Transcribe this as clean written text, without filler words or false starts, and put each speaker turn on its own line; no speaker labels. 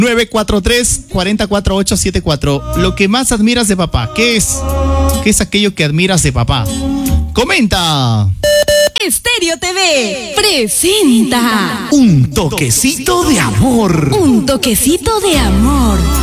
943-44874. Lo que más admiras de papá. ¿Qué es? ¿Qué es aquello que admiras de papá? ¡Comenta!
Estéreo TV presenta
Un toquecito de amor.
Un toquecito de amor.